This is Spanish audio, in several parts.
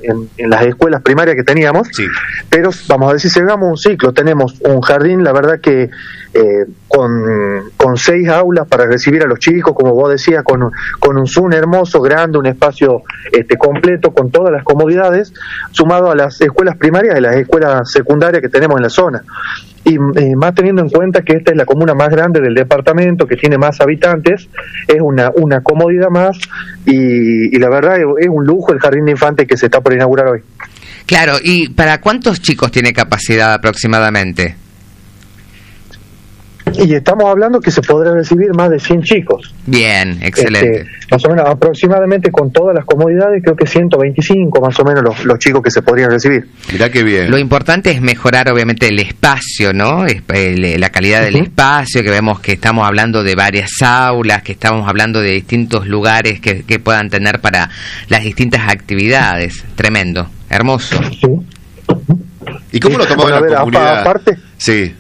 en las escuelas primarias que teníamos, sí. Pero vamos a decir, cerramos un ciclo, tenemos un jardín, la verdad que con 6 aulas para recibir a los chicos, como vos decías, con un Zoom hermoso, grande, un espacio completo, con todas las comodidades, sumado a las escuelas primarias y las escuelas secundarias que tenemos en la zona. Y más teniendo en cuenta que esta es la comuna más grande del departamento, que tiene más habitantes, es una comodidad más, y la verdad es un lujo el jardín de infantes que se está por inaugurar hoy. Claro, ¿y para cuántos chicos tiene capacidad aproximadamente? Y estamos hablando que se podrá recibir más de 100 chicos. Bien, excelente. Más o menos, aproximadamente con todas las comodidades, creo que 125 más o menos los chicos que se podrían recibir. Mirá qué bien. Lo importante es mejorar obviamente el espacio, ¿no? La calidad del espacio, que vemos que estamos hablando de varias aulas, que estamos hablando de distintos lugares que puedan tener para las distintas actividades. Tremendo, hermoso. Sí. ¿Y cómo lo tomó la comunidad? Aparte, sí.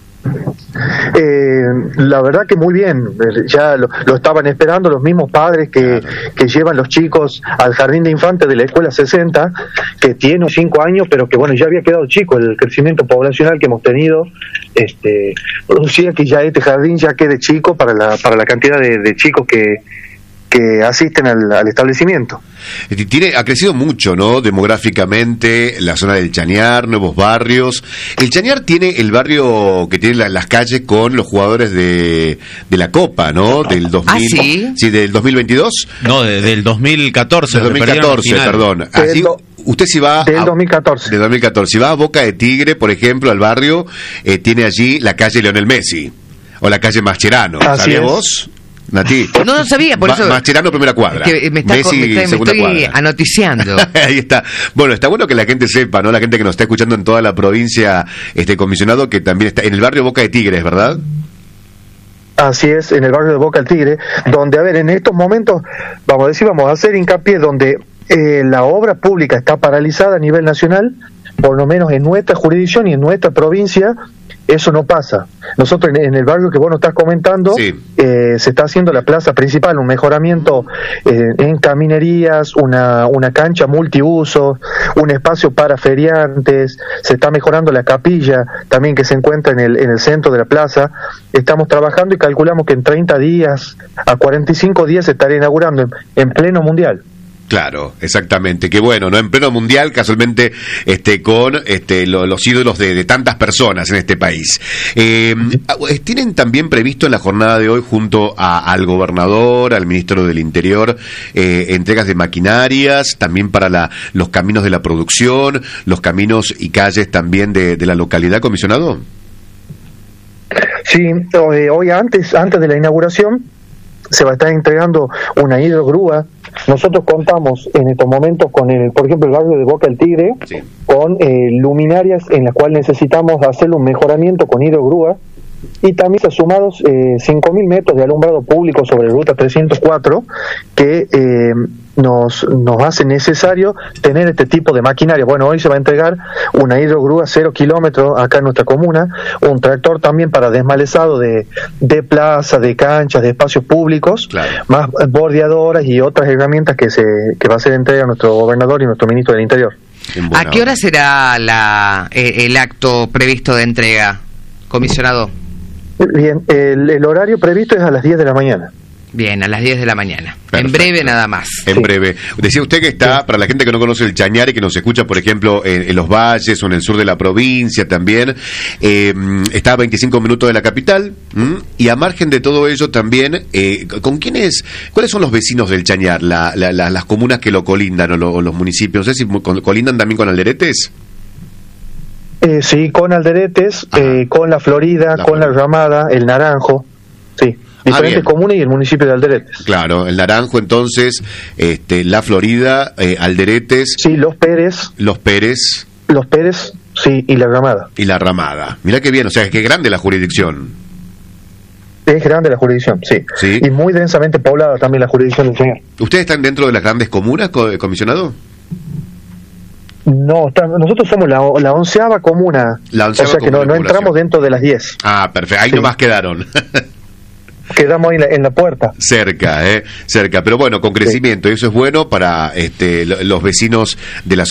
La verdad que muy bien, ya lo estaban esperando los mismos padres que llevan los chicos al jardín de infantes de la escuela 60, que tiene 5 años, pero que bueno, ya había quedado chico. El crecimiento poblacional que hemos tenido producía que ya este jardín ya quede chico para la cantidad de chicos que asisten al establecimiento. Ha crecido mucho, ¿no? Demográficamente, la zona del Chañar, nuevos barrios. El Chañar tiene el barrio que tiene las calles con los jugadores de la Copa, ¿no? Del 2000. ¿Ah, sí? Sí, del 2022. No, del 2014. Del 2014, perdón. Así, usted si va del 2014. Del 2014. Si va a Boca de Tigre, por ejemplo, al barrio, tiene allí la calle Leonel Messi o la calle Mascherano. ¿Sabías vos? Nati. No sabía, por eso. Mascherano, primera cuadra. Que me estoy anoticiando. Ahí está. Bueno, está bueno que la gente sepa, ¿no? La gente que nos está escuchando en toda la provincia, comisionado, que también está en el barrio Boca de Tigres, ¿verdad? Así es, en el barrio de Boca del Tigre, donde, a ver, en estos momentos, vamos a hacer hincapié donde la obra pública está paralizada a nivel nacional, por lo menos en nuestra jurisdicción y en nuestra provincia. Eso no pasa. Nosotros en el barrio que vos nos estás comentando, sí. Se está haciendo la plaza principal, un mejoramiento en caminerías, una cancha multiuso, un espacio para feriantes, se está mejorando la capilla también que se encuentra en el centro de la plaza. Estamos trabajando y calculamos que en 30 días a 45 días se estaría inaugurando en pleno mundial. Claro, exactamente. Qué bueno, ¿no? En pleno mundial, casualmente, con los ídolos de tantas personas en este país. ¿Tienen también previsto en la jornada de hoy, junto al gobernador, al ministro del Interior, entregas de maquinarias, también para los caminos de la producción, los caminos y calles también de la localidad, comisionado? Sí, hoy antes de la inauguración se va a estar entregando una hidrogrúa. Nosotros contamos en estos momentos con por ejemplo, el barrio de Boca del Tigre, sí, con luminarias en las cuales necesitamos hacer un mejoramiento con hidrogrúa, y también se han sumado 5.000 metros de alumbrado público sobre ruta 304 que nos hace necesario tener este tipo de maquinaria. Bueno, hoy se va a entregar una hidrogrúa 0 kilómetros acá en nuestra comuna, un tractor también para desmalezado de plaza, de canchas, de espacios públicos, claro, más bordeadoras y otras herramientas que va a ser entrega a nuestro gobernador y nuestro ministro del Interior. ¿A qué hora será el acto previsto de entrega, comisionado? Bien, el horario previsto es a las 10 de la mañana. Bien, a las 10 de la mañana. Perfecto. En breve nada más. En breve. Decía usted que está, sí, para la gente que no conoce el Chañar y que nos escucha, por ejemplo, en los valles o en el sur de la provincia también, está a 25 minutos de la capital, y a margen de todo ello también, ¿cuáles son los vecinos del Chañar, las comunas que lo colindan o los municipios? No sé si colindan también con Alderetes. Sí, con Alderetes, con La Florida, con La Ramada, El Naranjo, sí, diferentes comunas y el municipio de Alderetes. Claro, El Naranjo, entonces, La Florida, Alderetes. Sí, Los Pérez, sí, y La Ramada. Y La Ramada. Mirá qué bien, o sea, qué grande la jurisdicción. Es grande la jurisdicción, sí. ¿Sí? Y muy densamente poblada también la jurisdicción del Chañar. ¿Ustedes están dentro de las grandes comunas, comisionado? No, nosotros somos la 11ª comuna, o sea que no entramos dentro de las 10. Ah, perfecto, ahí sí, nomás quedaron. Quedamos ahí en la puerta. Cerca, pero bueno, con crecimiento, sí, y eso es bueno para los vecinos de la